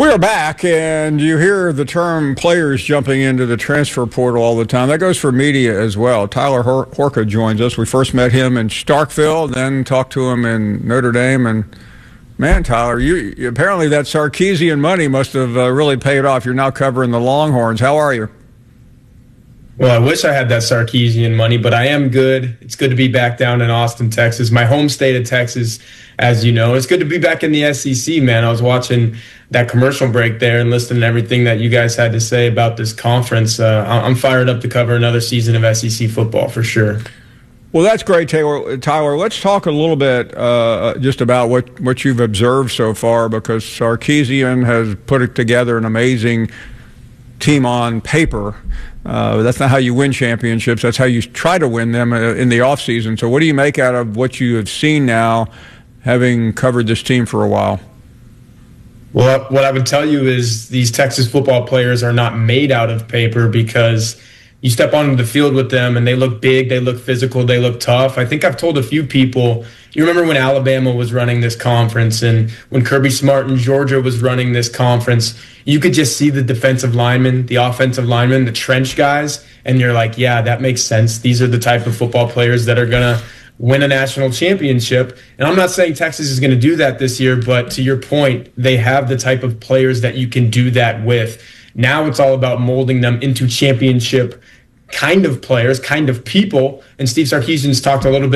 We're back, and you hear the term players jumping into the transfer portal all the time. That goes for media as well. Tyler Horka joins us. We first met him in Starkville, then talked to him in Notre Dame. And, man, Tyler, you apparently that Sarkisian money must have really paid off. You're now covering the Longhorns. How are you? Well, I wish I had that Sarkisian money, but I am good. It's good to be back down in Austin, Texas, my home state of Texas, as you know. It's good to be back in the SEC, man. I was watching that commercial break there and listening to everything that you guys had to say about this conference. I'm fired up to cover another season of SEC football for sure. Well, that's great, Tyler. Let's talk a little bit just about what you've observed so far, because Sarkisian has put it together an amazing team on paper. That's not how you win championships. That's how you try to win them in the offseason. So what do you make out of what you have seen now, having covered this team for a while? Well, what I would tell you is these Texas football players are not made out of paper, because you step onto the field with them and they look big, they look physical, they look tough. I think I've told a few people, you remember when Alabama was running this conference and when Kirby Smart in Georgia was running this conference, you could just see the defensive linemen, the offensive linemen, the trench guys, and you're like, yeah, that makes sense. These are the type of football players that are going to win a national championship. And I'm not saying Texas is going to do that this year, but to your point, they have the type of players that you can do that with. Now it's all about molding them into championship kind of players, kind of people. And Steve Sarkisian's talked a little bit